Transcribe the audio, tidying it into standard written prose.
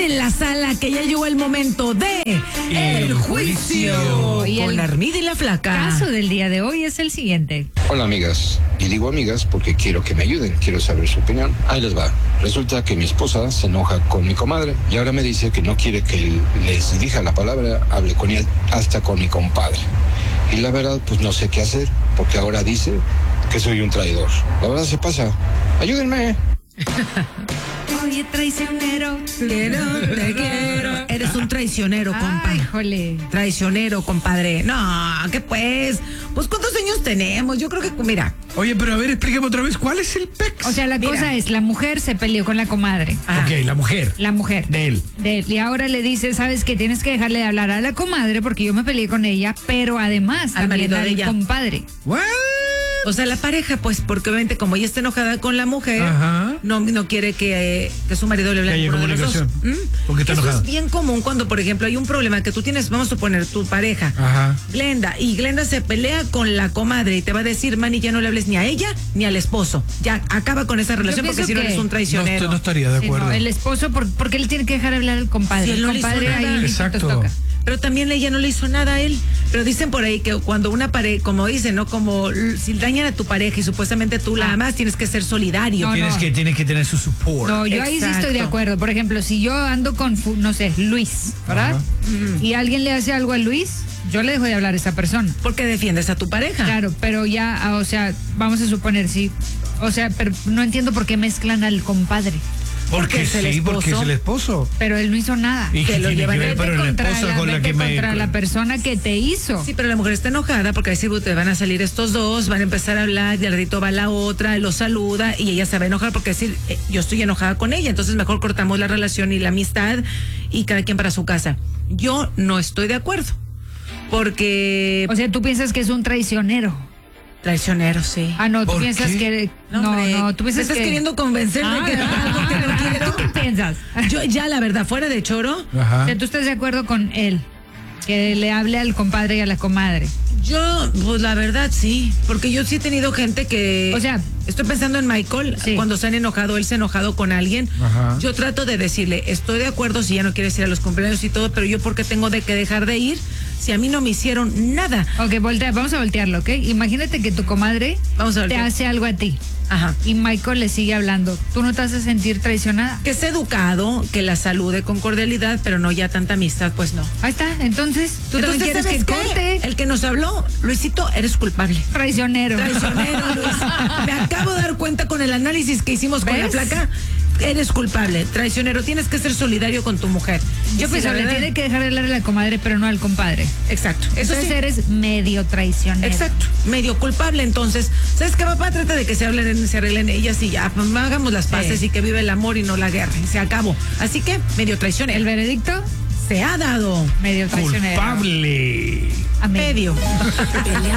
en la sala que ya llegó el momento de El Juicio Y con el Armida y la Flaca. caso del día de hoy es el siguiente. Hola amigas, y digo amigas porque quiero que me ayuden, quiero saber su opinión. Ahí les va. Resulta que mi esposa se enoja con mi comadre y ahora me dice que no quiere que les dirija la palabra, hable con ella, hasta con mi compadre. Y la verdad, pues no sé qué hacer, porque ahora dice que soy un traidor. La verdad se pasa. Ayúdenme. Oye, traicionero. Te quiero. Eres un traicionero, compa. Ay, híjole. Traicionero, compadre. No, ¿qué pues? Pues ¿cuántos años tenemos? Yo creo que, mira. Oye, pero a ver, explícame otra vez, ¿cuál es el PEX? O sea, la Mira. cosa es, la mujer se peleó con la comadre. Ok, la mujer. La mujer. De él. De él. Y ahora le dice, ¿sabes qué? Tienes que dejarle de hablar a la comadre porque yo me peleé con ella, pero además Al también marido de al ella. compadre. ¿What? O sea, la pareja, pues, porque obviamente como ella está enojada con la mujer, Ajá. no quiere que su marido le hable a Que haya ninguno de los dos. comunicación. Porque está Eso enojada. es bien común cuando, por ejemplo, hay un problema que tú tienes, vamos a suponer, tu pareja, Ajá. Glenda, y Glenda se pelea con la comadre y te va a decir, Manny, ya no le hables ni a ella ni al esposo. Ya acaba con esa relación porque pienso si no que eres un No, traicionero. no estaría de Sí, acuerdo. no, el esposo, porque él tiene que dejar hablar al compadre. Si él El no le hizo compadre nada. ahí Exacto. toca. Pero también ella no le hizo nada a él. Pero dicen por ahí que cuando una pareja, como dicen, ¿no? Como si dañan a tu pareja y supuestamente tú la amas, tienes que ser solidario. No, Tienes que tener su support. No, yo ahí sí Exacto. estoy de acuerdo. Por ejemplo, si yo ando con, no sé, Luis, ¿verdad? Ajá. Y alguien le hace algo a Luis, yo le dejo de hablar a esa persona. Porque defiendes a tu pareja. Claro, pero ya, o sea, vamos a suponer, sí. O sea, pero no entiendo por qué mezclan al compadre. Porque es el sí, porque es esposo. el esposo. Pero él no hizo nada. ¿Y Que qué lo tiene llevan que ver? vete Pero la contra esposa con la vete que me... contra la persona que te hizo. Sí, pero la mujer está enojada porque así te van a salir estos dos, van a empezar a hablar, y al ratito va la otra, lo saluda y ella se va a enojar porque decir, yo estoy enojada con ella, entonces mejor cortamos la relación y la amistad y cada quien para su casa. Yo no estoy de acuerdo porque O sea, tú piensas que es un traicionero. traicionero, sí. Ah, no, tú ¿Por piensas qué? que... hombre, tú me piensas estás que... queriendo convencer de que algo que no quiero. ¿Tú qué piensas? Yo ya la verdad, fuera de choro, O Ajá. sea, tú estás de acuerdo con él, que le hable al compadre y a la comadre. yo, pues la verdad sí, porque yo sí he tenido gente que... O sea... Estoy pensando en Michael, Sí. cuando se han enojado, él se ha enojado con alguien. Ajá. Yo trato de decirle, estoy de acuerdo si ya no quieres ir a los cumpleaños y todo, pero yo porque tengo de que dejar de ir si a mí no me hicieron nada. Ok, vamos a voltearlo, ¿ok? Imagínate que tu comadre Vamos a te voltear. hace algo a ti Ajá. y Michael le sigue hablando. ¿Tú no te vas a sentir traicionada? Que sea educado, que la salude con cordialidad, pero no ya tanta amistad, pues no. Ahí está, entonces tú también Entonces, quieres que ¿sabes qué? corte. El que nos habló, Luisito, eres culpable. Traicionero. Traicionero, Luis. Me acabo de dar cuenta con el análisis que hicimos con ¿Ves? la placa. Eres culpable, traicionero. Tienes que ser solidario con tu mujer. Yo Sí, pues la le verdad. tiene que dejar de hablar a la comadre, pero no al compadre. Exacto. Eso Entonces sí. eres medio traicionero. Exacto, medio culpable. Entonces, ¿sabes qué, papá? Trata de que se arreglen ellas y ya, pues, hagamos las paces y que vive el amor y no la guerra. Y se acabó. Así que, medio traicionero. El veredicto, Se ha dado. medio traicionero. Culpable. Amén. Medio.